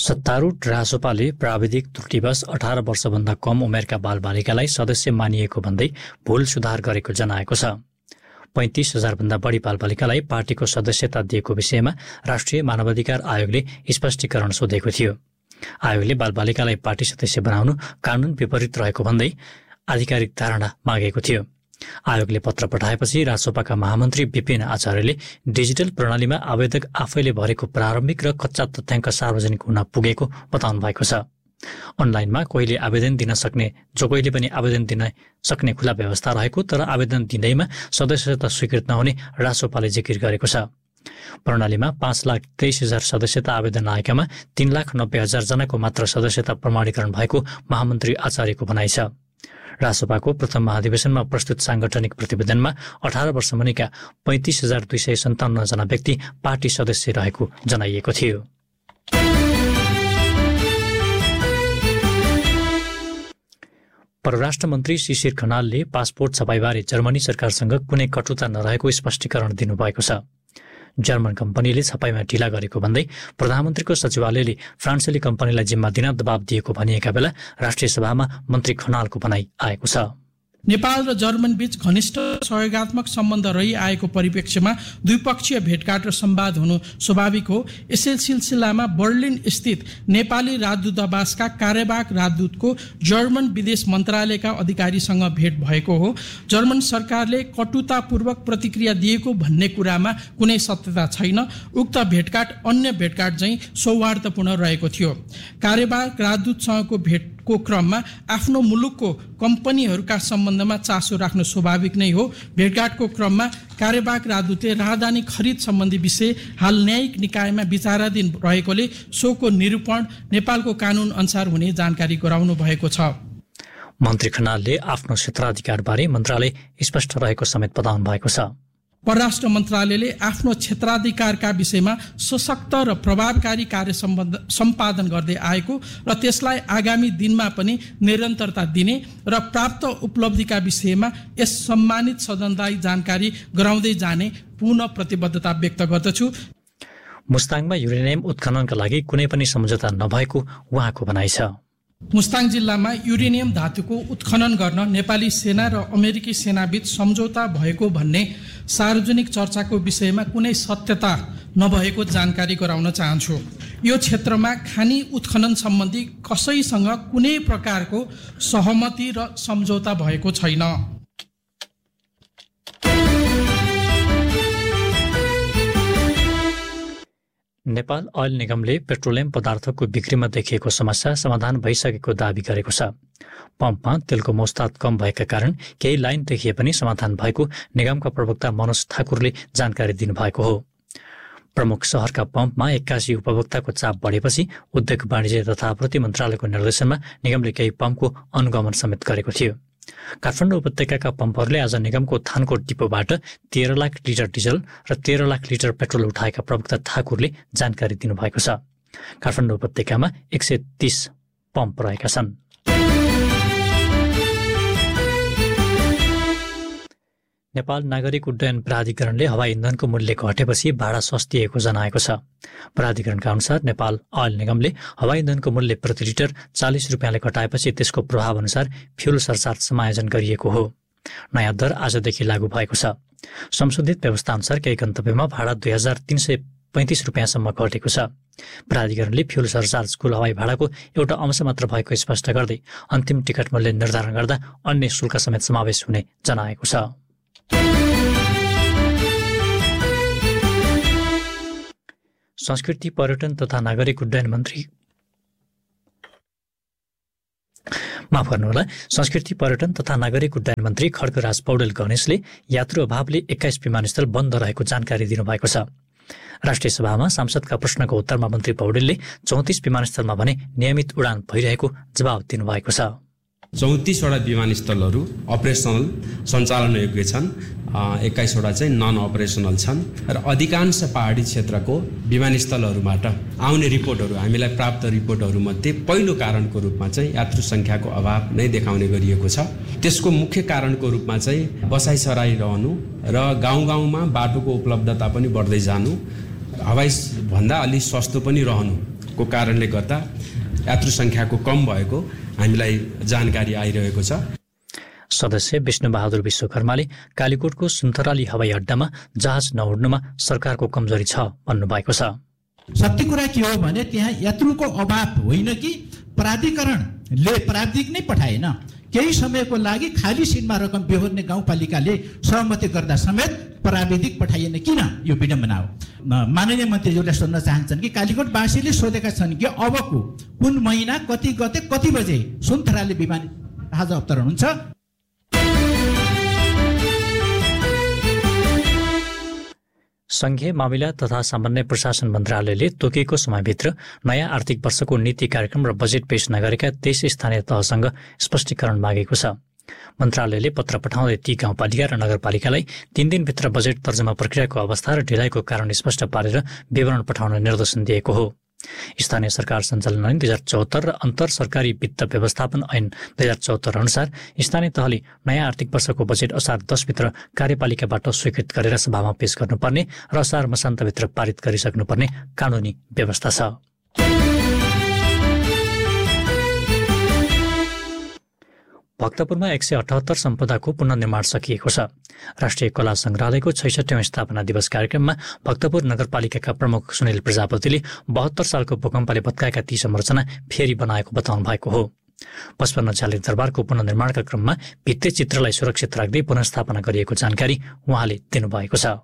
सत्तारूढ रासोपाले प्राविधिक त्रुटिवश 18 वर्षभन्दा कम उमेरका बालबालिकालाई सदस्य मानिएको भन्दै भूल सुधार गरेको जनाएको छ। 35,000 भन्दा बढी बालबालिकालाई पार्टीको सदस्यता दिएको विषयमा राष्ट्रिय मानवाधिकार आयोगले स्पष्टीकरण सोधेको थियो। आयोगले बालबालिकालाई पार्टी सदस्य बनाउनु कानून विपरीत रहेको भन्दै आधिकारिक धारणा मागेको थियो। आयोगले पत्र पठाएपछि रासोपाका महामन्त्री विपिन आचार्यले डिजिटल प्रणालीमा आवेदक आफैले भरेको प्रारम्भिक र कच्चा तथ्याङ्क सार्वजनिक हुन पुगेको बताउनु भएको छ। अनलाइनमा कोहीले आवेदन दिन सक्ने जो कोहीले पनि आवेदन दिन सक्ने खुला व्यवस्था रहेको, तर आवेदन दिँदैमा सदस्यता स्वीकृत नहुने रासोपाले जिकिर गरेको छ। प्रणालीमा 5,23,000 सदस्यता आवेदन आएकामा 3,90,000 जनाको मात्र सदस्यता प्रमाणीकरण भएको महामन्त्री आचार्यको भनाइ छ। रासोपाको प्रथम महाधिवेशनमा प्रस्तुत सांगठनिक प्रतिवेदनमा 18 वर्ष मुनिका 35,257 जना व्यक्ति पार्टी सदस्य रहेको जनाइएको थियो। परराष्ट्र मन्त्री शिशिर खनालले पासपोर्ट छपाईबारे जर्मनी सरकारसँग कुनै कटुता नरहेको स्पष्टीकरण दिनुभएको छ। जर्मन कम्पनीले छपाईमा ढिला गरेको भन्दै प्रधानमन्त्रीको सचिवालयले फ्रान्सेली कम्पनीलाई जिम्मा दिन दबाब दिएको भनिएका बेला राष्ट्रिय सभामा मन्त्री खनालको भनाइ आएको छ। नेपाल र जर्मन बीच घनिष्ठ सहयोगात्मक सम्बन्ध रहिआएको परिप्रेक्ष्यमा द्विपक्षीय भेटघाट र संवाद हुनु स्वाभाविक हो। यसै सिलसिलामा बर्लिन स्थित नेपाली राजदूतावासका कार्यवाहक राजदूतको जर्मन विदेश मन्त्रालयका अधिकारीसँग भेट भएको हो। जर्मन सरकारले कटुतापूर्वक प्रतिक्रिया दिएको भन्ने कुरामा कुनै सत्यता छैन। उक्त भेटघाट अन्य भेटघाट झैं सौहार्दपूर्ण रहेको थियो। कार्यवाहक राजदूतसँगको भेटको क्रममा आफ्नो मुलुकको कम्पनीहरूका सम्बन्धमा चासो राख्नु स्वाभाविक नै हो। भेटघाटको क्रममा कार्यवाहक राजदूतले राहदानी खरिद सम्बन्धी विषय हाल न्यायिक निकायमा विचाराधीन रहेकोले सोको निरूपण नेपालको कानून अनुसार हुने जानकारी गराउनु भएको छ। मन्त्री खनालले आफ्नो क्षेत्राधिकारबारे मन्त्रालय स्पष्ट रहेको समेत बताउनु भएको छ। परराष्ट्र मन्त्रालयले आफ्नो क्षेत्राधिकारका विषयमा सशक्त र प्रभावकारी कार्य सम्पादन गर्दै आएको र त्यसलाई आगामी दिनमा पनि निरन्तरता दिने र प्राप्त उपलब्धिका विषयमा यस सम्मानित सदनलाई जानकारी गराउँदै जाने पुनः प्रतिबद्धता व्यक्त गर्दछु। मुस्ताङमा युरेनियम उत्खननका लागि कुनै पनि सम्झौता नभएको उहाँको भनाइ छ। मुस्ताङ जिल्लामा युरेनियम धातुको उत्खनन गर्न नेपाली सेना र अमेरिकी सेनाबीच सम्झौता भएको भन्ने सार्वजनिक चर्चाको विषयमा कुनै सत्यता नभएको जानकारी गराउन चाहन्छु। यो क्षेत्रमा खानी उत्खनन सम्बन्धी कसैसँग कुनै प्रकारको सहमति र सम्झौता भएको छैन। नेपाल ओइल निगमले पेट्रोलियम पदार्थको बिक्रीमा देखिएको समस्या समाधान भइसकेको दावी गरेको छ। पम्पमा तेलको मौस्ताद कम भएका कारण केही लाइन देखिए पनि समाधान भएको निगमका प्रवक्ता मनोज ठाकुरले जानकारी दिनुभएको हो। प्रमुख शहरका पम्पमा 81 उपभोक्ताको चाप बढेपछि उद्योग वाणिज्य तथा आपूर्ति मन्त्रालयको निर्देशनमा निगमले केही पम्पको अनुगमन समेत गरेको थियो। काठमाडौँ उपत्यकाका पम्पहरूले आज निगमको थानको डिपोबाट 13 लाख लिटर डिजल र 13 लाख लिटर पेट्रोल उठाएका प्रवक्ता ठाकुरले जानकारी दिनुभएको छ। काठमाडौँ उपत्यकामा 130 पम्प रहेका छन्। नेपाल नागरिक उड्डयन प्राधिकरणले हवाई इन्धनको मूल्य घटेपछि भाडा सस्तिएको जनाएको छ। प्राधिकरणका अनुसार नेपाल ओइल निगमले हवाई इन्धनको मूल्य प्रति लिटर 40 रुपियाँले घटाएपछि त्यसको प्रभाव अनुसार फ्युल सरचार्ज समायोजन गरिएको हो। नयाँ दर आजदेखि लागू भएको छ। संशोधित व्यवस्था अनुसार केही गन्तव्यमा भाडा 2,335 रुपियाँसम्म घटेको छ। प्राधिकरणले फ्युल सरचार्ज कुल हवाई भाडाको एउटा अंश मात्र भएको स्पष्ट गर्दै अन्तिम टिकट मूल्य निर्धारण गर्दा अन्य शुल्क समेत समावेश हुने जनाएको छ। संस्कृति पर्यटन तथा नागरिक उड्डयन मन्त्री संस्कृति पर्यटन तथा नागरिक उड्डयन मन्त्री खड्गराज पौडेल गणेशले यात्रु अभावले 21 विमानस्थल बन्द रहेको जानकारी दिनुभएको छ। राष्ट्रिय सभामा सांसदका प्रश्नको उत्तरमा मन्त्री पौडेलले 34 विमानस्थलमा भने नियमित उडान भइरहेको जवाब दिनुभएको छ। 34 वटा विमानस्थलहरू अपरेसनल सञ्चालन योग्य छन्, 21 वटा चाहिँ नन अपरेसनल छन् र अधिकांश पहाडी क्षेत्रको विमानस्थलहरूबाट आउने रिपोर्टहरू हामीलाई प्राप्त रिपोर्टहरूमध्ये पहिलो कारणको रूपमा चाहिँ यात्रु सङ्ख्याको अभाव नै देखाउने गरिएको छ। त्यसको मुख्य कारणको रूपमा चाहिँ बसाइसराई रहनु र गाउँ-गाउँमा बाटोको उपलब्धता पनि बढ्दै जानु, हवाई भन्दा अलि सस्तो पनि रहनु को कारणले गर्दा यात्रु सङ्ख्याको कम भएको हामीलाई जानकारी आइरहेको छ। सदस्य विष्णुबहादुर विश्वकर्माले कालीकोटको सुन्तराली हवाई अड्डामा जहाज नउड्नुमा सरकारको कमजोरी छ भन्नुभएको छ। सत्य कुरा के हो भने त्यहाँ यात्रुको अभाव होइन कि प्राविधिक नै पठाएन। केही समयको लागि खाली सिटमा रकम बेहोर्ने गाउँपालिकाले सहमति गर्दा समेत प्राविधिक पठाइएन किन? यो विडम्बना हो। माननीय मन्त्रीज्यूले सोध्न चाहन्छन् कि कालीकोटवासीले सोधेका छन् कि अबको कुन महिना कति गते कति बजे सुन्तराली विमान जहाज अवतरण हुन्छ? संघीय मामिला तथा सामान्य प्रशासन मन्त्रालयले तोकिएको समयभित्र नयाँ आर्थिक वर्षको नीति कार्यक्रम र बजेट पेश नगरेका 23 स्थानीय तहसँग स्पष्टीकरण मागेको छ। मन्त्रालयले पत्र पठाउँदै ती गाउँपालिका र नगरपालिकालाई 3 दिनभित्र बजेट तर्जुमा प्रक्रियाको अवस्था र ढिलाइको कारण स्पष्ट पारेर विवरण पठाउन निर्देशन दिएको हो। स्थानीय सरकार सञ्चालन ऐन 2074 र अन्तर सरकारी वित्त व्यवस्थापन ऐन 2074 अनुसार स्थानीय तहले नयाँ आर्थिक वर्षको बजेट असार 10 भित्र कार्यपालिकाबाट स्वीकृत गरेर सभामा पेश गर्नुपर्ने र असार मसान्तभित्र पारित गरिसक्नुपर्ने कानुनी व्यवस्था छ। भक्तपुरमा 178 सम्पदाको पुनर्निर्माण सकिएको छ। राष्ट्रिय कला संग्रहालयको 66औं स्थापना दिवस कार्यक्रममा भक्तपुर नगरपालिकाका प्रमुख सुनिल प्रजापतिले 72 सालको भूकम्पले भत्काएका ती संरचना फेरि बनाएको बताउनु भएको हो। 55 झ्याले दरबारको पुनर्निर्माणका क्रममा भित्ते चित्रलाई सुरक्षित राख्दै पुनर्स्थापना गरिएको जानकारी उहाँले दिनुभएको छ।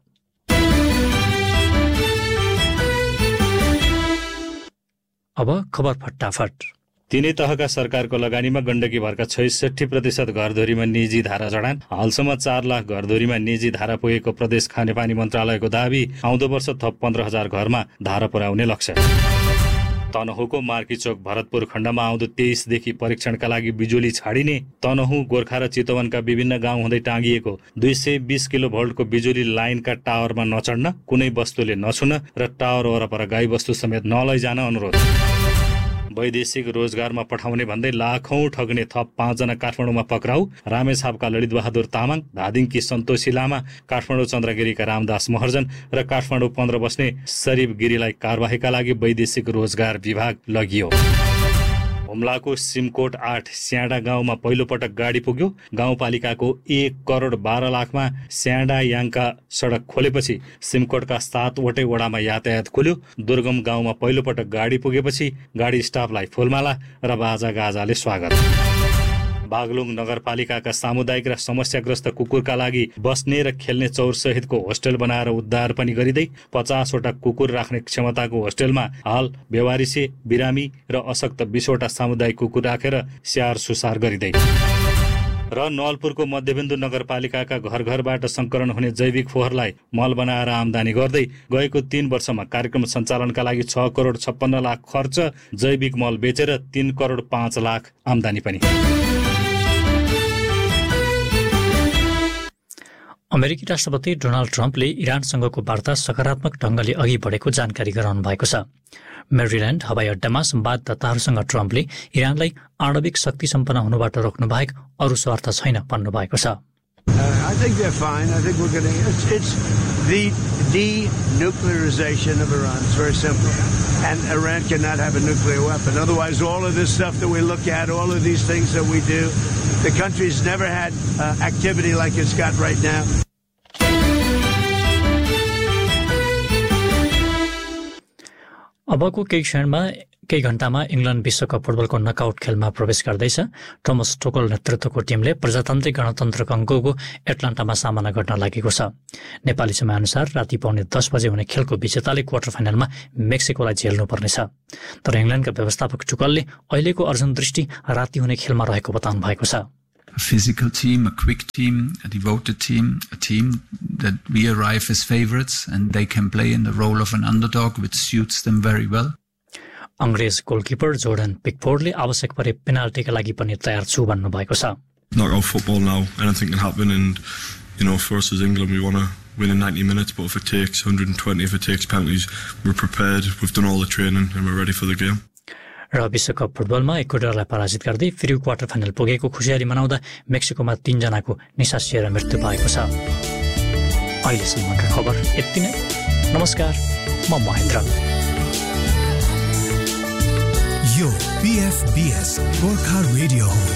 अब खबर फटाफट। तीनै तहका सरकारको लगानीमा गण्डकी भरका 66% घरधुरीमा निजी धारा जडान। हालसम्म 4 लाख घरधुरीमा निजी धारा पुगेको प्रदेश खानेपानी मन्त्रालयको दाबी। आउँदो वर्ष थप 15,000 घरमा धारा पुर्याउने लक्ष्य। तनहुँको मार्कीचोक भरतपुर खण्डमा आउँदो 23 देखि परीक्षणका लागि बिजुली छाडिने। तनहुँ गोर्खा र चितवनका विभिन्न गाउँ हुँदै टाँगिएको 220 किलोभोल्टको बिजुली लाइनका टावरमा नचढ्न, कुनै वस्तुले नछुन र टावर वरपर गाईबस्तु समेत नलैजान अनुरोध। वैदेशिक रोजगारमा पठाउने भन्दै लाखौं ठग्ने थप 5 जना काठमाडौँमा पक्राउ। रामेछापका ललित बहादुर तामाङ, धादिङकी सन्तोषी लामा, काठमाडौँ चन्द्रगिरीका रामदास महर्जन र काठमाडौँ 15 बस्ने शरीफ गिरीलाई कारबाहीका लागि वैदेशिक रोजगार विभाग लगियो। हुम्लाको सिमकोट 8 स्याडा गाउँमा पहिलो पटक गाडी पुग्यो। गाउँपालिकाको 1 करोड 12 लाखमा स्याडा याङका सडक खोलेपछि सिमकोटका 7वटै वडामा यातायात खुल्यो। दुर्गम गाउँमा पहिलो पटक गाडी पुगेपछि गाडी स्टाफलाई फुलमाला र बाजागाजाले स्वागत। बागलुङ नगरपालिकाका सामुदायिक र समस्याग्रस्त कुकुरका लागि बस्ने र खेल्ने चौर सहितको होस्टेल बनाएर उद्धार पनि गरिँदै 50 वटा कुकुर राख्ने क्षमताको होस्टेलमा हाल बेवारिसे, बिरामी र अशक्त 20 वटा सामुदायिक कुकुर राखेर स्याहार सुसार गरिँदै। र नवलपुरको मध्यबिन्दु नगरपालिकाका घर घरबाट संकलन हुने जैविक फोहोरलाई मल बनाएर आमदानी गर्दै गएको 3 वर्षमा कार्यक्रम सञ्चालनका लागि 6 करोड 56 लाख खर्च, जैविक मल बेचेर 3 करोड 5 लाख आमदानी पनि। अमेरिकी राष्ट्रपति डोनाल्ड ट्रम्पले इरानसँगको वार्ता सकारात्मक ढङ्गले अघि बढेको जानकारी गराउनु भएको छ। मेरील्यान्ड हवाई अड्डामा संवाददाताहरूसँग ट्रम्पले इरानलाई आणविक शक्ति सम्पन्न हुनुबाट रोक्नु बाहेक अरू स्वार्थ छैन भन्नुभएको छ। I think they're fine. I think we're going to... It's the denuclearization of Iran. It's very simple. And Iran cannot have a nuclear weapon. Otherwise, all of this stuff that we look at, all of these things that we do, the country's never had activity like it's got right now. अबको केही घण्टामा England विश्वकप फुटबलको knockout खेलमा प्रवेश गर्दैछ। Thomas Tuchel नेतृत्वको टिमले प्रजातान्त्रिक गणतन्त्र कङ्गोको एटलान्टामा सामना गर्न लागेको छ। नेपाली समयअनुसार राति 9:30 बजे हुने खेलको विजेताले क्वार्टर फाइनलमा मेक्सिकोलाई झेल्नुपर्नेछ। तर इङ्ल्यान्डका व्यवस्थापक टुकलले अहिलेको अर्जुन दृष्टि राति हुने खेलमा रहेको बताउनु भएको छ। A physical team, a quick team, a devoted team, a team that we arrive as favorites and they can play in the role of an underdog, which suits them very well. अंग्रेज goalkeeper Jordan पिकफोर्डले आवश्यक परे पेनाल्टीका लागि पनि तयार छु भन्नुभएको छ। Knockout football now, anything can happen, and for us as England, we want to win in 90 minutes, but if it takes 120, if it takes penalties, we're prepared, we've done all the training and we're ready for the game. र विश्वकप फुटबलमा इक्वेडरलाई पराजित गर्दै फेरि quarter final पुगेको खुसियाली मनाउँदा मेक्सिकोमा 3 जनाको निसासिएर मृत्यु भएको छ। अहिलेसम्मका खबर यति नै। नमस्कार, म महेन्द्र। PFBS गोर्खा रेडियो हो।